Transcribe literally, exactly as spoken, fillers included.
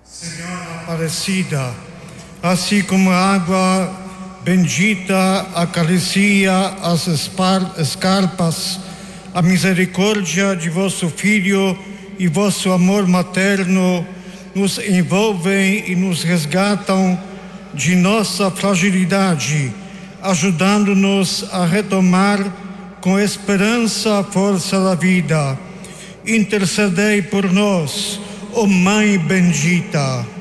Senhora Aparecida, assim como a água bendita acaricia as escarpas, a misericórdia de vosso Filho e vosso amor materno nos envolvem e nos resgatam de nossa fragilidade, ajudando-nos a retomar com esperança a força da vida. Intercedei por nós, ó Mãe bendita.